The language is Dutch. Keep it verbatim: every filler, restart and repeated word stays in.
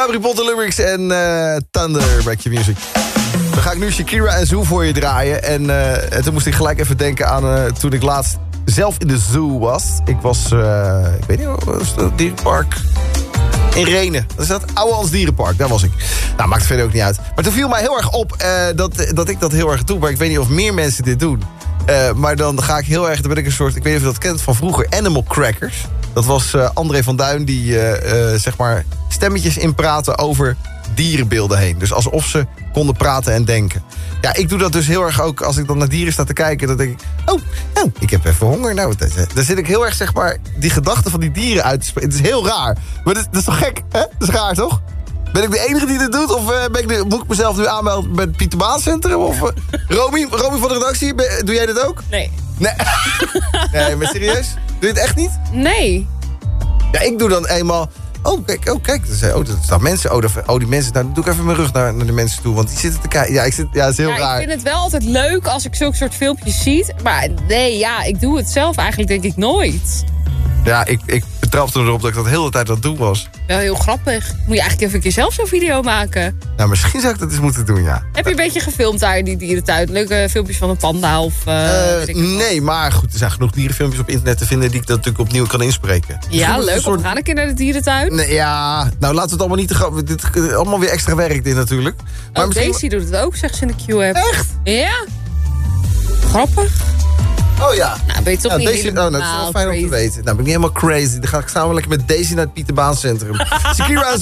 Gabri Ponte Lyrics en uh, Thunder bij Q-Music. Dan ga ik nu Shakira en Zoo voor je draaien. En, uh, en toen moest ik gelijk even denken aan uh, toen ik laatst zelf in de zoo was. Ik was, uh, ik weet niet, was het dierenpark in Renen. Dat is dat Ouwehands Dierenpark, daar was ik. Nou, maakt verder ook niet uit. Maar toen viel mij heel erg op uh, dat, dat ik dat heel erg doe. Maar ik weet niet of meer mensen dit doen. Uh, maar dan ga ik heel erg, dan ben ik een soort, ik weet niet of je dat kent van vroeger, Animal Crackers. Dat was uh, André van Duin die uh, uh, zeg maar stemmetjes inpraten over dierenbeelden heen. Dus alsof ze konden praten en denken. Ja, ik doe dat dus heel erg ook als ik dan naar dieren sta te kijken. Dan denk ik, oh, nou, ik heb even honger. Nou, dan zit ik heel erg, zeg maar, die gedachten van die dieren uit te spreken. Het is heel raar. Maar dat, dat is toch gek, hè? Dat is raar, toch? Ben ik de enige die dit doet? Of uh, ben ik de, moet ik mezelf nu aanmelden bij het Pieter Baan Centrum? Of uh, Romy, Romy van de redactie, ben, doe jij dit ook? Nee. Nee, nee, maar serieus? Doe je het echt niet? Nee. Ja, ik doe dan eenmaal... Oh, kijk, oh, kijk. Oh, dat staan mensen. Oh, dat, oh, die mensen. Nou, dan doe ik even mijn rug naar, naar de mensen toe. Want die zitten te kijken. Ja, ik zit, ja, dat is heel ja, raar. Ik vind het wel altijd leuk als ik zulke soort filmpjes zie. Maar nee, ja, ik doe het zelf eigenlijk denk ik nooit. Ja, ik, ik betrapte erop dat ik dat de hele tijd aan het doen was. Wel heel grappig. Moet je eigenlijk even een keer zelf zo'n video maken. Nou, misschien zou ik dat eens moeten doen, ja. Heb je een beetje gefilmd daar in die dierentuin? Leuke filmpjes van een panda of... Uh, uh, nee, maar goed, er zijn genoeg dierenfilmpjes op internet te vinden die ik natuurlijk opnieuw kan inspreken. Ja, dus leuk. soort... We gaan een keer naar de dierentuin. Nee, ja, nou laten we het allemaal niet te gauw... Dit is allemaal weer extra werk dit natuurlijk. Maar oh, misschien... Daisy doet het ook, zegt ze in de Q-app. Echt? Ja. Grappig. Oh ja. Nou, ben je toch ja, niet Daisy, helemaal oh, nou, dat is wel fijn crazy. om te weten. Nou, ben ik niet helemaal crazy. Dan ga ik samen lekker met Daisy naar het Pieter Baan Centrum. Shakira